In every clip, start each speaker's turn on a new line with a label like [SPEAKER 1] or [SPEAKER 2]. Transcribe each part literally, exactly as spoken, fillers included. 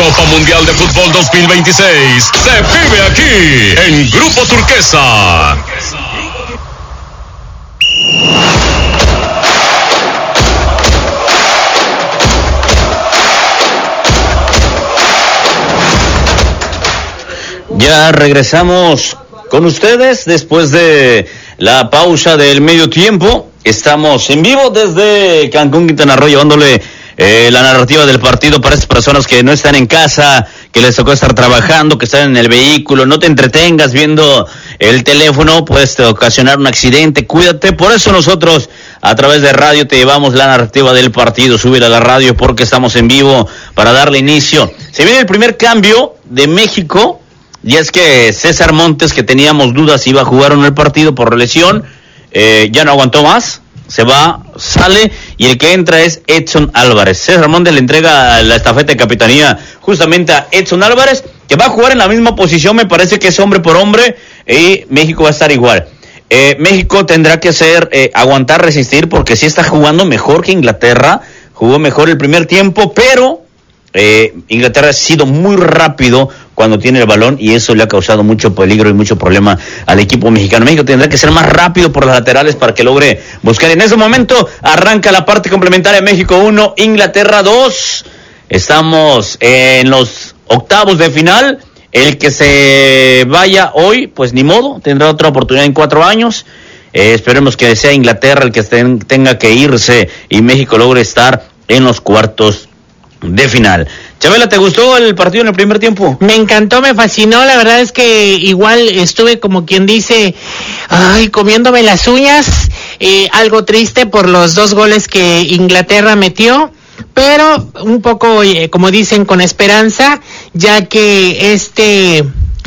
[SPEAKER 1] Copa Mundial de Fútbol dos mil veintiséis se vive aquí en Grupo Turquesa.
[SPEAKER 2] Ya regresamos con ustedes después de la pausa del medio tiempo. Estamos en vivo desde Cancún, Quintana Roo, llevándole eh, la narrativa del partido para esas personas que no están en casa, que les tocó estar trabajando, que están en el vehículo. No te entretengas viendo el teléfono, puedes ocasionar un accidente. Cuídate, por eso nosotros a través de radio te llevamos la narrativa del partido. Súbela a la radio porque estamos en vivo para darle inicio. Se viene el primer cambio de México. Y es que César Montes, que teníamos dudas si iba a jugar o no el partido por lesión, eh, ya no aguantó más, se va, sale, y el que entra es Edson Álvarez. César Montes le entrega la estafeta de capitanía justamente a Edson Álvarez, que va a jugar en la misma posición, me parece que es hombre por hombre, y México va a estar igual. Eh, México tendrá que hacer, eh, aguantar, resistir, porque sí está jugando mejor que Inglaterra, jugó mejor el primer tiempo, pero eh, Inglaterra ha sido muy rápido cuando tiene el balón, y eso le ha causado mucho peligro y mucho problema al equipo mexicano. México tendrá que ser más rápido por las laterales para que logre buscar. En ese momento arranca la parte complementaria. México uno, Inglaterra dos. Estamos en los octavos de final. El que se vaya hoy, pues ni modo, tendrá otra oportunidad en cuatro años. Eh, esperemos que sea Inglaterra el que ten, tenga que irse y México logre estar en los cuartos de final. Chabela, ¿te gustó el partido en el primer tiempo?
[SPEAKER 3] Me encantó, me fascinó, la verdad es que igual estuve como quien dice, ay, comiéndome las uñas, eh, algo triste por los dos goles que Inglaterra metió, pero un poco, eh, como dicen, con esperanza, ya que este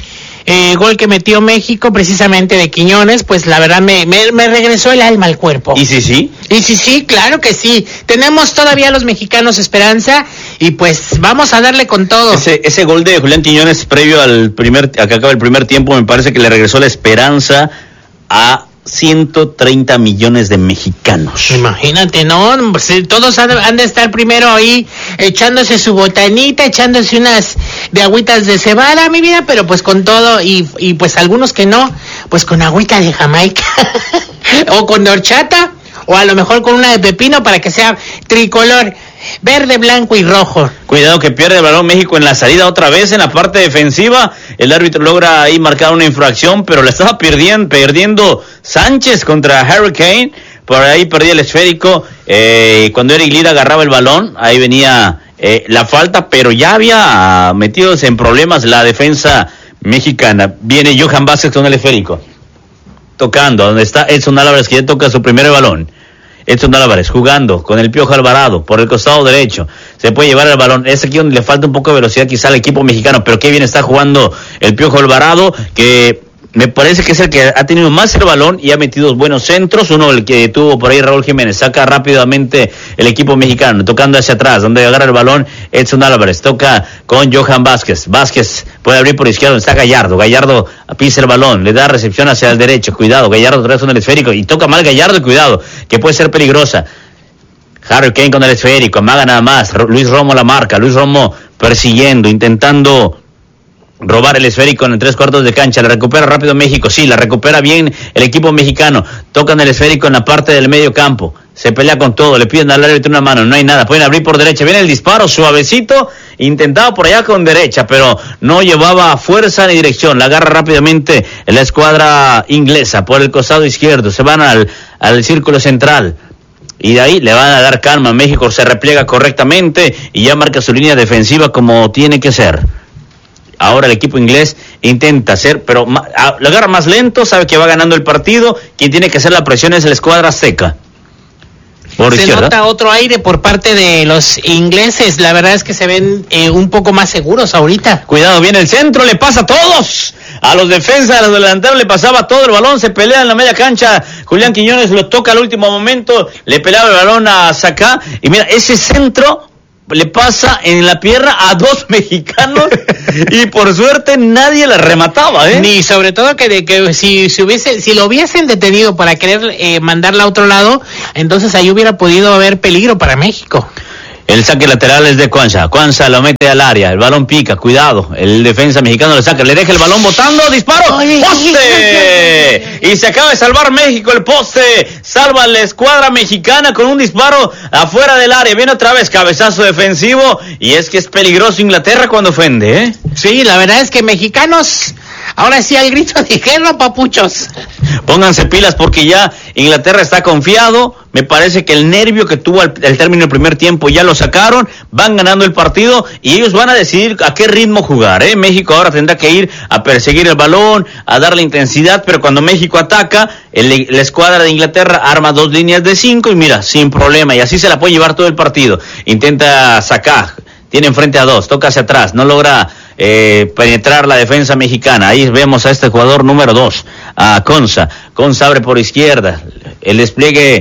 [SPEAKER 3] eh, gol que metió México, precisamente de Quiñones, pues la verdad me, me, me regresó el alma al cuerpo.
[SPEAKER 2] ¿Y sí, sí?
[SPEAKER 3] Y sí, sí, claro que sí. Tenemos todavía los mexicanos esperanza y pues vamos a darle con todo.
[SPEAKER 2] Ese, ese gol de Julián Quiñones previo al primer, a que acaba el primer tiempo, me parece que le regresó la esperanza a ciento treinta millones de mexicanos.
[SPEAKER 3] Imagínate, ¿no? Pues, todos han, han de estar primero ahí echándose su botanita, echándose unas de agüitas de cebada, mi vida, pero pues con todo, y, y pues algunos que no, pues con agüita de Jamaica, o con horchata, o a lo mejor con una de pepino para que sea tricolor, verde, blanco y rojo.
[SPEAKER 2] Cuidado que pierde el balón México en la salida otra vez en la parte defensiva. El árbitro logra ahí marcar una infracción, pero la estaba perdiendo, perdiendo Sánchez contra Harry Kane. Por ahí perdía el esférico. Eh, cuando Eric Lira agarraba el balón, ahí venía eh, la falta, pero ya había metidos en problemas la defensa mexicana. Viene Johan Vázquez con el esférico, tocando, donde está Edson Álvarez, que ya toca su primer balón. Edson Álvarez jugando con el Piojo Alvarado por el costado derecho, se puede llevar el balón. Es aquí donde le falta un poco de velocidad quizá al equipo mexicano, pero qué bien está jugando el Piojo Alvarado, que me parece que es el que ha tenido más el balón y ha metido buenos centros. Uno, el que tuvo por ahí Raúl Jiménez, saca rápidamente el equipo mexicano, tocando hacia atrás, donde agarra el balón Edson Álvarez, toca con Johan Vázquez, Vázquez puede abrir por izquierda, donde está Gallardo, Gallardo pisa el balón, le da recepción hacia el derecho, cuidado, Gallardo trae con el esférico, y toca mal Gallardo, cuidado, que puede ser peligrosa. Harry Kane con el esférico, amaga nada más, Luis Romo la marca, Luis Romo persiguiendo, intentando robar el esférico en tres cuartos de cancha. La recupera rápido México, sí, la recupera bien el equipo mexicano. Tocan el esférico en la parte del medio campo, se pelea con todo, le piden al árbitro una mano, no hay nada, pueden abrir por derecha, viene el disparo suavecito, intentaba por allá con derecha, pero no llevaba fuerza ni dirección. La agarra rápidamente la escuadra inglesa por el costado izquierdo, se van al, al círculo central, y de ahí le van a dar calma. México se repliega correctamente y ya marca su línea defensiva como tiene que ser. Ahora el equipo inglés intenta hacer, pero lo agarra más lento, sabe que va ganando el partido. Quien tiene que hacer la presión es la escuadra azteca.
[SPEAKER 3] Por se izquierda. Nota otro aire por parte de los ingleses. La verdad es que se ven eh, un poco más seguros ahorita.
[SPEAKER 2] Cuidado, viene el centro, le pasa a todos. A los defensas, a los delanteros le pasaba todo el balón. Se pelea en la media cancha. Julián Quiñones lo toca al último momento. Le peleaba el balón a Sacá. Y mira, ese centro le pasa en la pierna a dos mexicanos y por suerte nadie la remataba, ¿eh?
[SPEAKER 3] Ni sobre todo que de que si si hubiese si lo hubiesen detenido para querer eh, mandarla a otro lado, entonces ahí hubiera podido haber peligro para México.
[SPEAKER 2] El saque lateral es de Cuanza. Cuanza lo mete al área. El balón pica. Cuidado. El defensa mexicano le saca. Le deja el balón botando. Disparo. ¡Poste! Y se acaba de salvar México. El poste. Salva la escuadra mexicana con un disparo afuera del área. Viene otra vez. Cabezazo defensivo. Y es que es peligroso Inglaterra cuando ofende, ¿eh?
[SPEAKER 3] Sí, la verdad es que mexicanos... Ahora sí al grito de guerra, papuchos.
[SPEAKER 2] Pónganse pilas porque ya Inglaterra está confiado. Me parece que el nervio que tuvo al, al término del primer tiempo ya lo sacaron. Van ganando el partido y ellos van a decidir a qué ritmo jugar, ¿eh? México ahora tendrá que ir a perseguir el balón, a darle intensidad, pero cuando México ataca, el, la escuadra de Inglaterra arma dos líneas de cinco y mira, sin problema. Y así se la puede llevar todo el partido. Intenta sacar, tiene enfrente a dos, toca hacia atrás, no logra... Eh, penetrar la defensa mexicana. Ahí vemos a este jugador número dos, a Conza. Conza abre por izquierda. El despliegue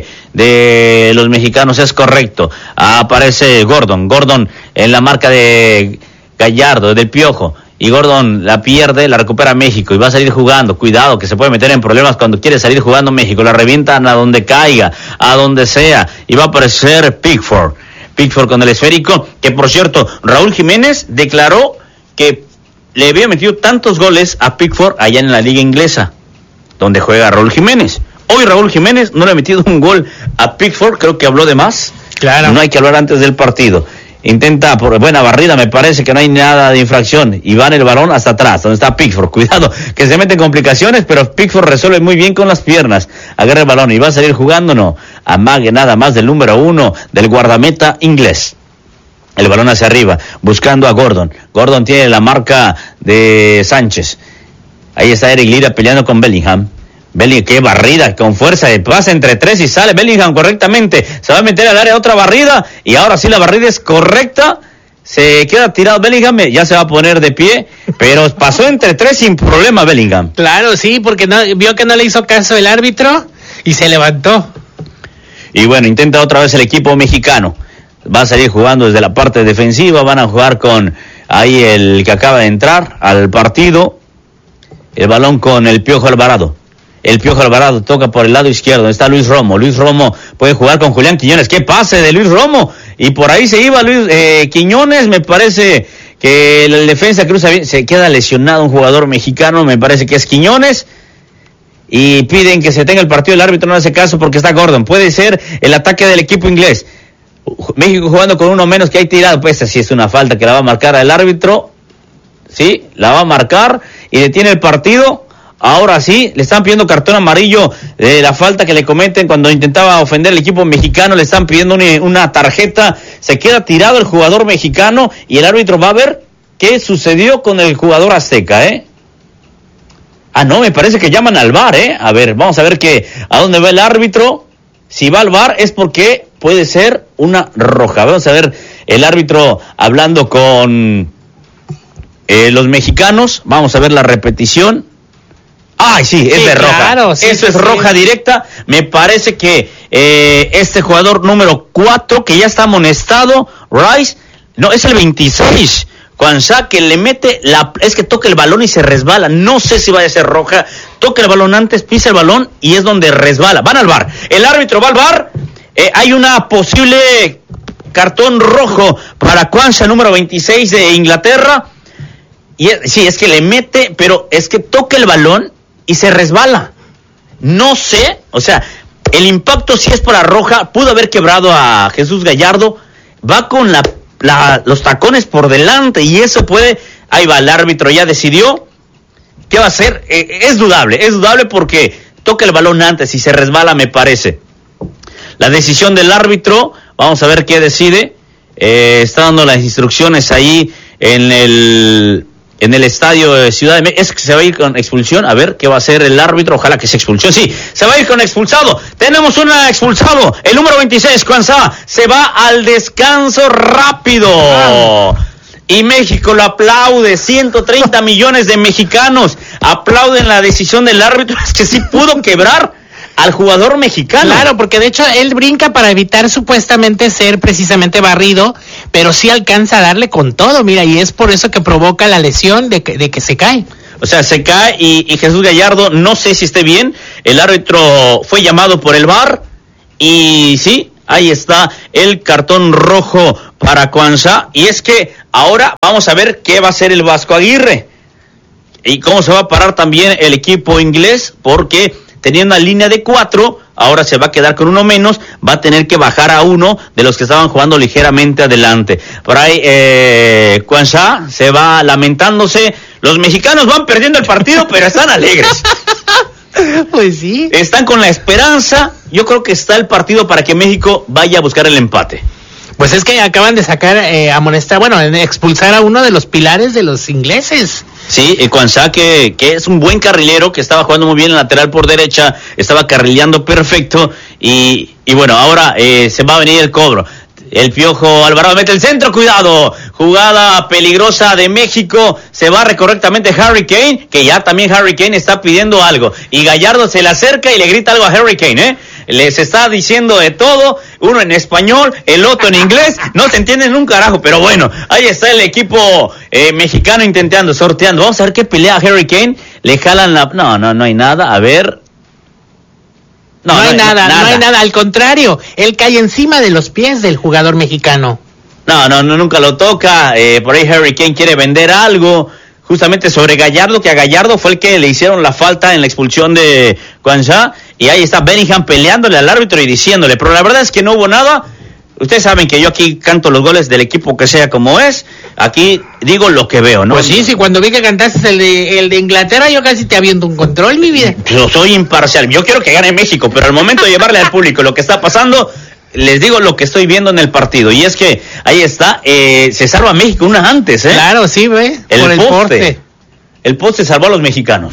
[SPEAKER 2] de los mexicanos es correcto. Aparece Gordon. Gordon en la marca de Gallardo, del Piojo. Y Gordon la pierde, la recupera México y va a salir jugando. Cuidado, que se puede meter en problemas cuando quiere salir jugando México. La revientan a donde caiga, a donde sea. Y va a aparecer Pickford. Pickford con el esférico. Que por cierto, Raúl Jiménez declaró que le había metido tantos goles a Pickford allá en la liga inglesa, donde juega Raúl Jiménez. Hoy Raúl Jiménez no le ha metido un gol a Pickford, creo que habló de más.
[SPEAKER 3] Claro.
[SPEAKER 2] No hay que hablar antes del partido. Intenta por buena barrida, me parece que no hay nada de infracción. Y van el balón hasta atrás, donde está Pickford. Cuidado, que se meten complicaciones, pero Pickford resuelve muy bien con las piernas. Agarra el balón y va a salir jugando, no. Amague nada más del número uno del guardameta inglés. El balón hacia arriba, buscando a Gordon. Gordon tiene la marca de Sánchez. Ahí está Eric Lira peleando con Bellingham. Bellingham, qué barrida, con fuerza, pasa entre tres y sale Bellingham correctamente. Se va a meter al área otra barrida, y ahora sí la barrida es correcta. Se queda tirado Bellingham, ya se va a poner de pie, pero pasó entre tres sin problema Bellingham.
[SPEAKER 3] Claro, sí, porque no, vio que no le hizo caso el árbitro y se levantó.
[SPEAKER 2] Y bueno, intenta otra vez el equipo mexicano. Va a salir jugando desde la parte defensiva, van a jugar con ahí el que acaba de entrar al partido, el balón con el Piojo Alvarado. El Piojo Alvarado toca por el lado izquierdo, donde está Luis Romo. Luis Romo puede jugar con Julián Quiñones. ¡Qué pase de Luis Romo! Y por ahí se iba Luis eh, Quiñones, me parece que el defensa cruza bien, se queda lesionado un jugador mexicano, me parece que es Quiñones. Y piden que se tenga el partido, el árbitro no hace caso porque está Gordon. Puede ser el ataque del equipo inglés. México jugando con uno menos que hay tirado, pues así es una falta que la va a marcar el árbitro, sí, la va a marcar y detiene el partido. Ahora sí, le están pidiendo cartón amarillo de la falta que le cometen cuando intentaba ofender al equipo mexicano, le están pidiendo una, una tarjeta, se queda tirado el jugador mexicano y el árbitro va a ver qué sucedió con el jugador azteca, ¿eh? Ah, no, me parece que llaman al V A R, ¿eh? A ver, vamos a ver que a dónde va el árbitro. Si va al V A R es porque puede ser una roja. Vamos a ver el árbitro hablando con eh, los mexicanos. Vamos a ver la repetición. ¡Ay, sí! Es
[SPEAKER 3] sí,
[SPEAKER 2] de roja.
[SPEAKER 3] Claro, sí,
[SPEAKER 2] Eso
[SPEAKER 3] sí,
[SPEAKER 2] es
[SPEAKER 3] sí.
[SPEAKER 2] roja directa. Me parece que eh, este jugador número cuatro, que ya está amonestado, Rice, no, es el veintiséis. Cuanza, que le mete la... Es que toca el balón y se resbala. No sé si vaya a ser roja. Toca el balón antes, pisa el balón y es donde resbala. Van al V A R. El árbitro va al V A R. Eh, hay una posible cartón rojo para Cuanza, número veintiséis de Inglaterra. Y es, sí, es que le mete, pero es que toca el balón y se resbala. No sé, o sea, el impacto sí es para roja. Pudo haber quebrado a Jesús Gallardo. Va con la... La, los tacones por delante y eso puede, ahí va el árbitro, ya decidió qué va a hacer. Eh, es dudable, es dudable porque toca el balón antes y se resbala, me parece. La decisión del árbitro, vamos a ver qué decide. Eh, está dando las instrucciones ahí en el en el estadio de Ciudad de México. Es que se va a ir con expulsión. A ver qué va a hacer el árbitro. Ojalá que sea expulsión. Sí, se va a ir con expulsado. Tenemos un expulsado. El número veintiséis, Cuanza, se va al descanso rápido. Ah. Y México lo aplaude. ciento treinta millones de mexicanos aplauden la decisión del árbitro. Es que sí pudo quebrar al jugador mexicano.
[SPEAKER 3] Claro, porque de hecho él brinca para evitar supuestamente ser precisamente barrido, pero sí alcanza a darle con todo, mira, y es por eso que provoca la lesión de que, de que se cae.
[SPEAKER 2] O sea, se cae y, y Jesús Gallardo, no sé si esté bien, el árbitro fue llamado por el V A R y sí, Ahí está el cartón rojo para Kwanzaa. Y es que ahora vamos a ver qué va a hacer el Vasco Aguirre. Y cómo se va a parar también el equipo inglés, porque tenía una línea de cuatro, ahora se va a quedar con uno menos, va a tener que bajar a uno de los que estaban jugando ligeramente adelante. Por ahí, eh, Kwanzaa se va lamentándose. Los mexicanos van perdiendo el partido, pero están alegres.
[SPEAKER 3] Pues sí.
[SPEAKER 2] Están con la esperanza. Yo creo que está el partido para que México vaya a buscar el empate.
[SPEAKER 3] Pues es que acaban de sacar, eh, amonestar, bueno, expulsar a uno de los pilares de los ingleses.
[SPEAKER 2] Sí, eh, Kwanzaa, que, que es un buen carrilero, que estaba jugando muy bien en lateral por derecha, estaba carrileando perfecto, y, y bueno, ahora eh, se va a venir el cobro. El Piojo Alvarado mete el centro, cuidado, jugada peligrosa de México, se barre correctamente Harry Kane, que ya también Harry Kane está pidiendo algo, y Gallardo se le acerca y le grita algo a Harry Kane, ¿eh? Les está diciendo de todo, uno en español, el otro en inglés, no se entienden un carajo, pero bueno, ahí está el equipo eh, mexicano intentando, sorteando. Vamos a ver qué pelea Harry Kane, le jalan la... No, no, no hay nada, a ver...
[SPEAKER 3] No, no, hay no, hay nada, nada, no hay nada, al contrario, él cae encima de los pies del jugador mexicano.
[SPEAKER 2] No, no, no, nunca lo toca, eh, por ahí Harry Kane quiere vender algo, justamente sobre Gallardo, que a Gallardo fue el que le hicieron la falta en la expulsión de Kwanzaa, y ahí está Bellingham peleándole al árbitro y diciéndole, pero la verdad es que no hubo nada. Ustedes saben que yo aquí canto los goles del equipo que sea como es, aquí digo lo que veo, ¿no?
[SPEAKER 3] Pues sí, sí, cuando vi que cantaste el de, el de Inglaterra, yo casi te aviento un control, mi vida.
[SPEAKER 2] Yo soy imparcial, yo quiero que gane México, pero al momento de llevarle al público lo que está pasando, les digo lo que estoy viendo en el partido, y es que ahí está, eh, se salva México una antes, ¿eh?
[SPEAKER 3] Claro, sí, ve,
[SPEAKER 2] el
[SPEAKER 3] por el
[SPEAKER 2] poste,
[SPEAKER 3] porte.
[SPEAKER 2] El poste salvó a los mexicanos.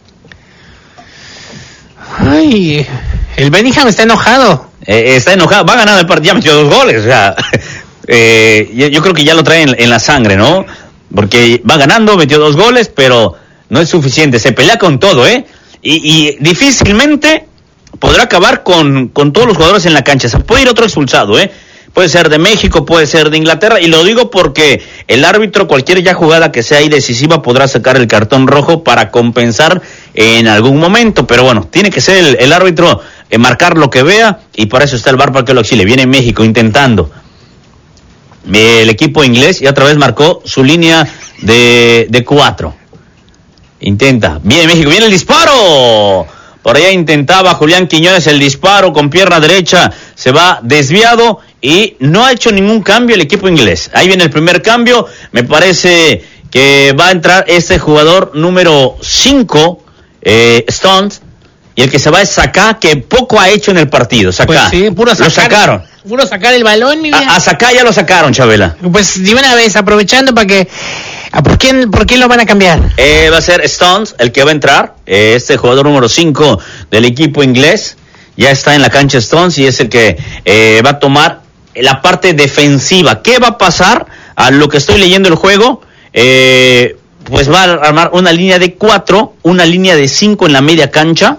[SPEAKER 3] Ay, el Bellingham está enojado.
[SPEAKER 2] Eh, está enojado, va ganando el partido, ya metió dos goles, o sea, eh, yo, yo creo que ya lo trae en, en la sangre, ¿no? Porque va ganando, metió dos goles, pero no es suficiente, se pelea con todo, ¿eh? Y, y difícilmente podrá acabar con, con todos los jugadores en la cancha, o sea, puede ir otro expulsado, ¿eh? Puede ser de México, puede ser de Inglaterra, y lo digo porque el árbitro, cualquier ya jugada que sea ahí decisiva, podrá sacar el cartón rojo para compensar en algún momento, pero bueno, tiene que ser el, el árbitro eh, marcar lo que vea, y para eso está el V A R para que lo auxilie. Viene México intentando. El equipo inglés y otra vez marcó su línea de, de cuatro. Intenta. Viene México, viene el disparo. Por allá intentaba Julián Quiñones el disparo con pierna derecha, se va desviado y no ha hecho ningún cambio el equipo inglés. Ahí viene el primer cambio, me parece que va a entrar este jugador número cinco, eh, Stones, y el que se va es Saka, que poco ha hecho en el partido. Saka.
[SPEAKER 3] Pues sí, puro sacar,
[SPEAKER 2] lo sacaron.
[SPEAKER 3] Puro sacar el balón, mi vida.
[SPEAKER 2] A, a Saka ya lo sacaron, Chabela.
[SPEAKER 3] Pues de una vez, aprovechando para que... ¿Por quién, ¿Por quién lo van a cambiar?
[SPEAKER 2] Eh, va a ser Stones el que va a entrar, eh, este jugador número cinco del equipo inglés. Ya está en la cancha Stones y es el que eh, va a tomar la parte defensiva. ¿Qué va a pasar? A lo que estoy leyendo el juego, eh, pues va a armar una línea de cuatro, una línea de cinco en la media cancha.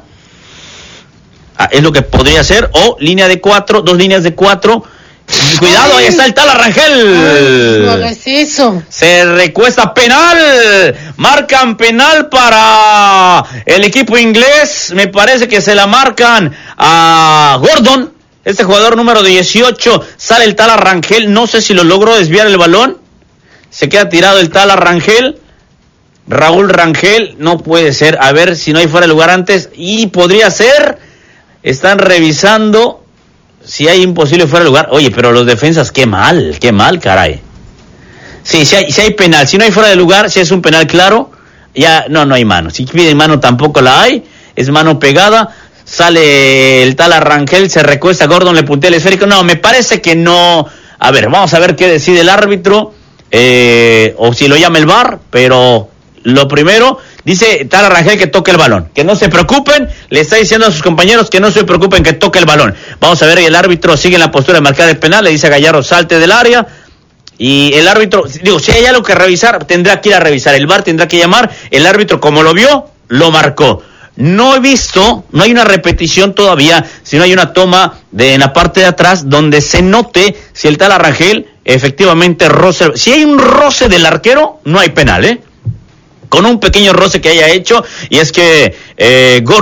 [SPEAKER 2] Ah, es lo que podría hacer, o línea de cuatro, dos líneas de cuatro. Cuidado, ahí está el Tala Rangel.
[SPEAKER 3] Ay, no hagas eso.
[SPEAKER 2] Se recuesta penal. Marcan penal para el equipo inglés. Me parece que se la marcan a Gordon, este jugador número dieciocho. Sale el Tala Rangel. No sé si lo logró desviar el balón. Se queda tirado el Tala Rangel. Raúl Rangel. No puede ser. A ver si no hay fuera de lugar antes. Y podría ser. Están revisando si hay imposible fuera de lugar. Oye, pero los defensas, qué mal, qué mal, caray. Sí, si hay, si hay penal, si no hay fuera de lugar, si es un penal claro, ya, no, no hay mano. Si piden mano tampoco la hay, es mano pegada, sale el Tala Rangel, se recuesta, Gordon le puntea el esférico. No, me parece que no. A ver, vamos a ver qué decide el árbitro, eh, o si lo llama el V A R, pero lo primero... Dice Tala Rangel que toque el balón, que no se preocupen, le está diciendo a sus compañeros que no se preocupen, que toque el balón. Vamos a ver, y el árbitro sigue en la postura de marcar el penal, le dice a Gallardo, salte del área, y el árbitro, digo, si hay algo que revisar, tendrá que ir a revisar, el V A R tendrá que llamar, el árbitro como lo vio, lo marcó. No he visto, no hay una repetición todavía, sino hay una toma de en la parte de atrás donde se note si el Tala Rangel efectivamente roce. Si hay un roce del arquero, no hay penal, ¿eh? Con un pequeño roce que haya hecho, y es que eh, Gordon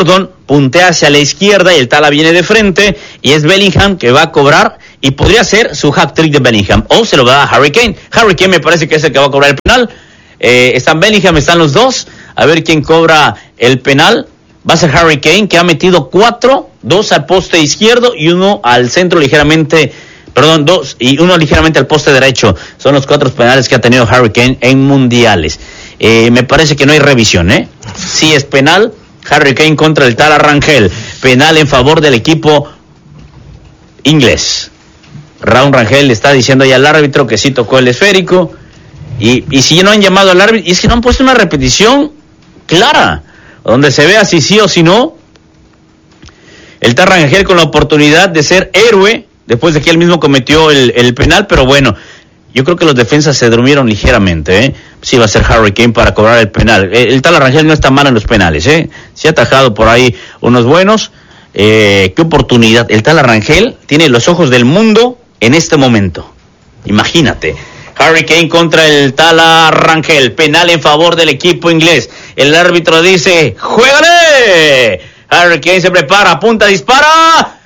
[SPEAKER 2] puntea hacia la izquierda y el Tala viene de frente y es Bellingham que va a cobrar y podría ser su hat-trick de Bellingham o se lo va a dar a Harry Kane. Harry Kane me parece que es el que va a cobrar el penal. Eh, están Bellingham, están los dos. A ver quién cobra el penal. Va a ser Harry Kane, que ha metido cuatro, dos al poste izquierdo y uno al centro ligeramente, perdón, dos y uno ligeramente al poste derecho. Son los cuatro penales que ha tenido Harry Kane en mundiales. Eh, me parece que no hay revisión, ¿eh? Sí es penal. Harry Kane contra el Tala Rangel. Penal en favor del equipo inglés. Raúl Rangel le está diciendo ahí al árbitro que sí tocó el esférico. Y, y si no han llamado al árbitro, y es que no han puesto una repetición clara, donde se vea si sí o si no. El Tala Rangel con la oportunidad de ser héroe, después de que él mismo cometió el, el penal, pero bueno, yo creo que los defensas se durmieron ligeramente, ¿eh? Sí va a ser Harry Kane para cobrar el penal. El, el Tala Rangel no está mal en los penales, ¿eh? Sí ha atajado por ahí unos buenos. Eh, qué oportunidad. El Tala Rangel tiene los ojos del mundo en este momento. Imagínate. Harry Kane contra el Tala Rangel. Penal en favor del equipo inglés. El árbitro dice, ¡juégale! Harry Kane se prepara, apunta, dispara.